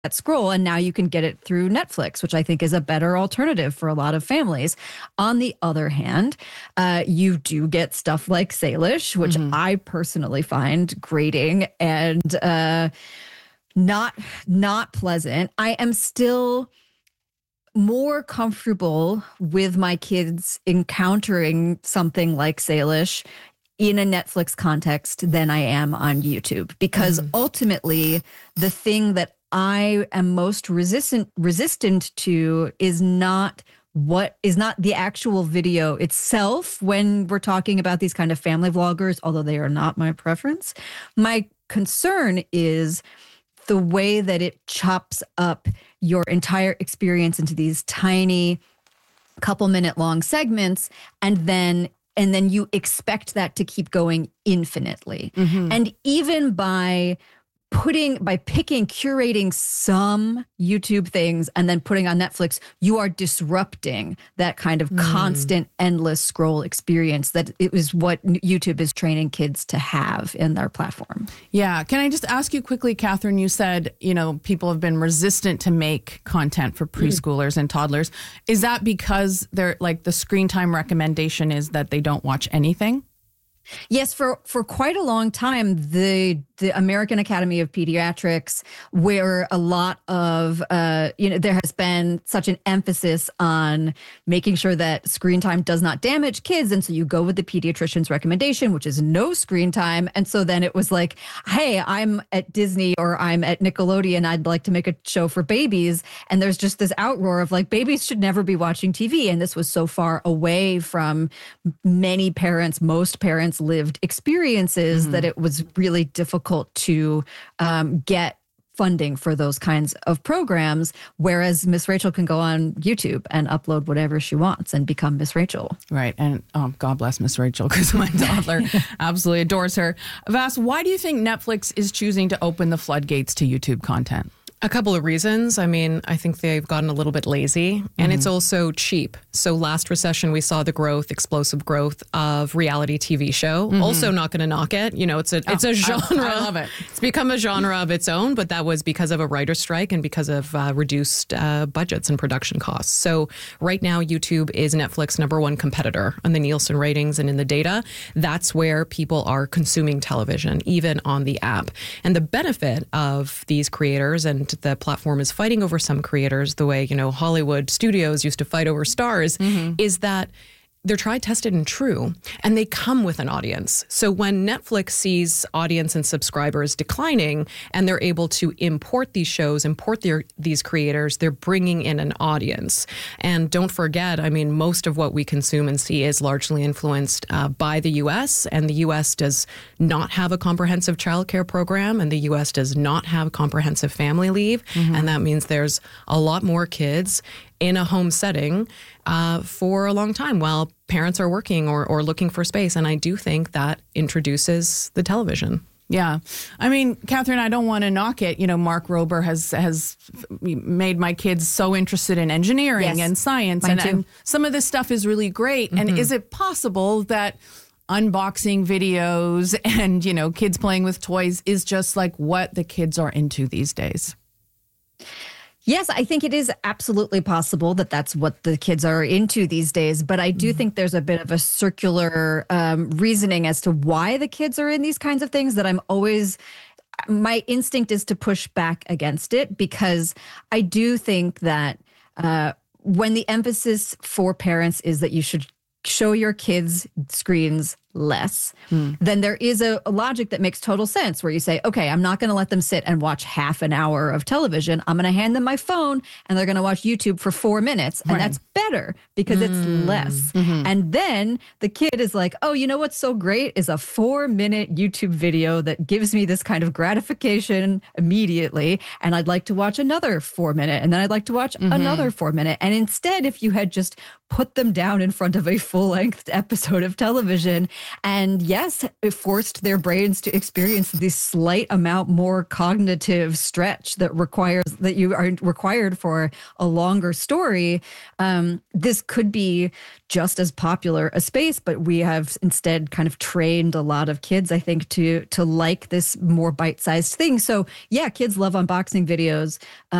scroll, and now you can get it through Netflix, which I think is a better alternative for a lot of families. On the other hand, you do get stuff like Salish, which I personally find grating and not pleasant. I am still more comfortable with my kids encountering something like Salish in a Netflix context than I am on YouTube, because ultimately the thing that I am most resistant to is not the actual video itself when we're talking about these kind of family vloggers, although they are not my preference. My concern is the way that it chops up your entire experience into these tiny couple-minute long segments, and then you expect that to keep going infinitely. And even by curating some YouTube things and then putting on Netflix, you are disrupting that kind of constant, endless scroll experience that it was what YouTube is training kids to have in their platform. Yeah. Can I just ask you quickly, Catherine, you said, people have been resistant to make content for preschoolers and toddlers. Is that because they're like the screen time recommendation is that they don't watch anything? Yes, for quite a long time, the American Academy of Pediatrics, where a lot of, there has been such an emphasis on making sure that screen time does not damage kids. And so you go with the pediatrician's recommendation, which is no screen time. And so then it was like, hey, I'm at Disney or I'm at Nickelodeon. I'd like to make a show for babies. And there's just this outroar of like, babies should never be watching TV. And this was so far away from most parents' lived experiences that it was really difficult to get funding for those kinds of programs, whereas Miss Rachel can go on YouTube and upload whatever she wants and become Miss Rachel. Right. And God bless Miss Rachel, because my toddler absolutely adores her. Vas, why do you think Netflix is choosing to open the floodgates to YouTube content? A couple of reasons. I mean, I think they've gotten a little bit lazy, and it's also cheap. So last recession, we saw the explosive growth of reality TV show. Also not going to knock it. It's a genre. I love it. It's become a genre of its own, but that was because of a writer's strike and because of reduced budgets and production costs. So right now, YouTube is Netflix's #1 competitor on the Nielsen ratings and in the data. That's where people are consuming television, even on the app. And the benefit of these creators, and the platform is fighting over some creators the way, Hollywood studios used to fight over stars, is that they're tried, tested, and true, and they come with an audience. So when Netflix sees audience and subscribers declining, and they're able to import these shows, these creators, they're bringing in an audience. And don't forget, most of what we consume and see is largely influenced by the U.S., and the U.S. does not have a comprehensive childcare program, and the U.S. does not have comprehensive family leave, and that means there's a lot more kids in a home setting for a long time while parents are working or looking for space. And I do think that introduces the television. Yeah. Catherine, I don't want to knock it. Mark Rober has made my kids so interested in engineering and science. And some of this stuff is really great. And is it possible that unboxing videos and, kids playing with toys is just like what the kids are into these days? Yes, I think it is absolutely possible that that's what the kids are into these days. But I do think there's a bit of a circular reasoning as to why the kids are in these kinds of things that my instinct is to push back against it, because I do think that when the emphasis for parents is that you should show your kids screens less, then there is a logic that makes total sense where you say, okay, I'm not going to let them sit and watch half an hour of television. I'm going to hand them my phone and they're going to watch YouTube for 4 minutes. And that's better because it's less. And then the kid is like, oh, you know what's so great is a 4-minute YouTube video that gives me this kind of gratification immediately. And I'd like to watch another 4-minute, and then I'd like to watch another 4-minute. And instead, if you had just put them down in front of a full-length episode of television And yes, it forced their brains to experience this slight amount more cognitive stretch that you are required for a longer story. This could be just as popular a space, but we have instead kind of trained a lot of kids, I think, to like this more bite-sized thing. So yeah, kids love unboxing videos.